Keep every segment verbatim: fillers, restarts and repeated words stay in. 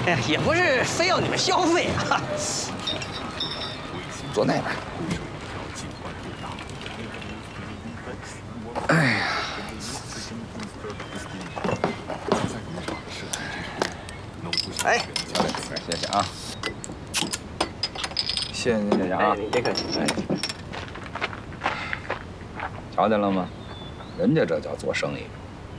哎呀，也不是非要你们消费啊。 坐那边。哎呀， 哎， 谢谢啊，谢谢您，谢谢啊。 哎，你别客气。哎， 瞧见了吗？人家这叫做生意。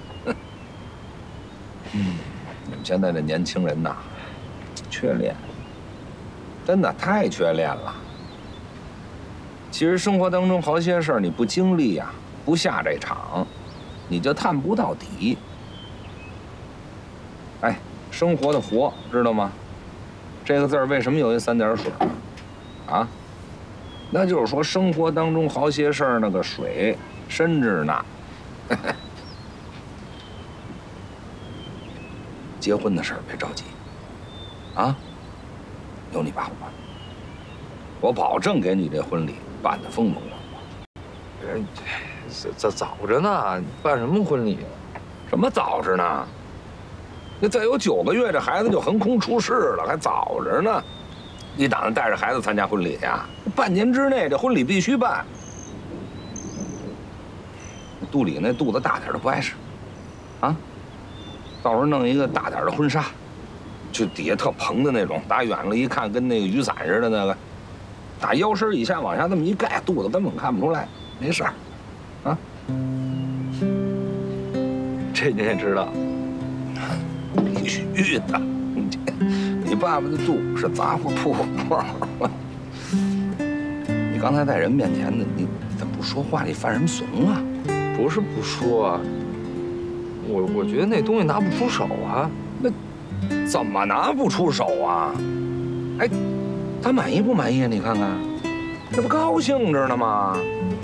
嗯，你们现在这年轻人呐，缺练，真的太缺练了。其实生活当中好些事儿，你不经历呀、啊，不下这场，你就探不到底。哎，生活的活，知道吗？这个字儿为什么有一三点水啊？那就是说，生活当中好些事儿，那个水深着呢。结婚的事儿别着急，啊，有你把关，我保证给你这婚礼办得风风光光。 哎，这早着呢，办什么婚礼啊？ 什么早着呢？那再有九个月，这孩子就横空出世了，还早着呢。你打算带着孩子参加婚礼去啊？半年之内这婚礼必须办。肚里那肚子大点的不碍事，啊，到时候弄一个大点的婚纱，就底下特蓬的那种，打远了一看跟那个雨伞似的那个，打腰身以下往下这么一盖，肚子根本看不出来，没事儿，啊。 这你也知道？ 必须的。你爸爸的肚是杂货铺。你刚才在人面前呢，你怎么不说话？你犯什么怂啊？ 不是不说啊，我我觉得那东西拿不出手啊。 那怎么拿不出手啊？哎，他满意不满意啊？你看看，这不高兴着呢吗？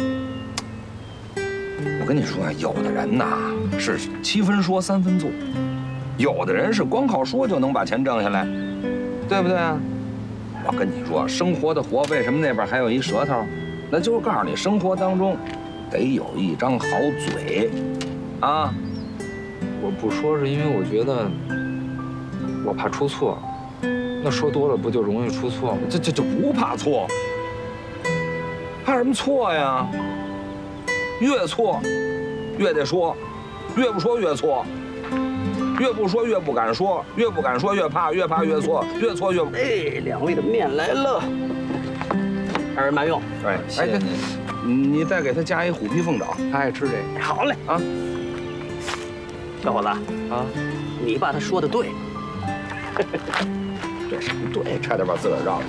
我跟你说啊，有的人呐是七分说三分做，有的人是光靠说就能把钱挣下来，对不对啊？我跟你说，生活的活，为什么那边还有一舌头？那就是告诉你，生活当中得有一张好嘴，啊！ 我不说是因为我觉得我怕出错，那说多了不就容易出错吗？ 这这就不怕错，怕什么错呀？越错越得说，越不说越错，越不说越不敢说，越不敢说越怕，越怕越错，越错越…… 哎，两位的面来了，二人慢用。 哎， 谢谢您。 你再给他加一虎皮凤爪， 他爱吃这个。 好嘞啊， 小伙子啊， 你爸他说的对， 这是不对，差点把自个儿绕了。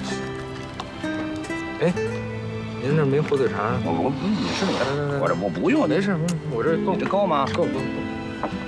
哎，您这没火腿肠？ 我我你是来来来， 我这我不用， 没事没事，我这够， 这够吗？ 够够够。